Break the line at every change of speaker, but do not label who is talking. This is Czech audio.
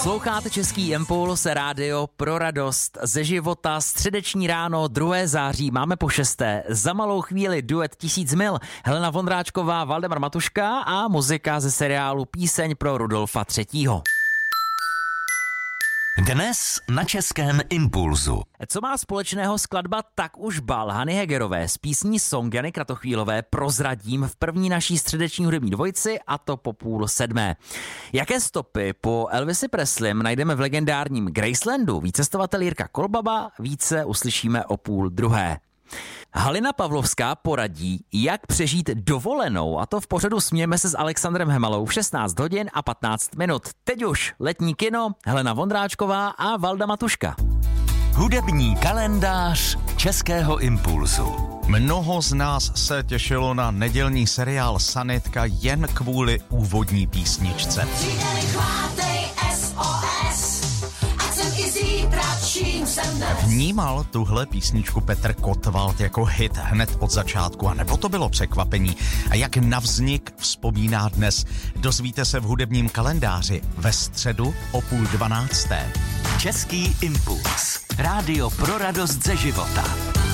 Posloucháte Český impuls, rádio pro radost ze života, středeční ráno, 2. září, máme po 6. Za malou chvíli duet 1000 mil, Helena Vondráčková, Valdemar Matuška a muzika ze seriálu Píseň pro Rudolfa III.
Dnes na Českém impulzu.
Co má společného skladba Tak už bal Hany Hegerové s písní Song Jany Kratochvílové prozradím v první naší středeční hudební dvojici, a to po 6:30. Jaké stopy po Elvisi Presleym najdeme v legendárním Gracelandu? Výcestovatel Jirka Kolbaba, více uslyšíme o 12:30. Halina Pavlovská poradí, jak přežít dovolenou, a to v pořadu Smějeme se s Alexandrem Hemalou v 16 hodin a 15 minut. Teď už letní kino, Helena Vondráčková a Valda Matuška.
Hudební kalendář Českého impulzu.
Mnoho z nás se těšilo na nedělní seriál Sanitka jen kvůli úvodní písničce. Vnímal tuhle písničku Petr Kotwald jako hit hned od začátku, a nebo to bylo překvapení? A jak na vznik vzpomíná dnes, dozvíte se v hudebním kalendáři ve středu o 11:30.
Český impuls. Rádio pro radost ze života.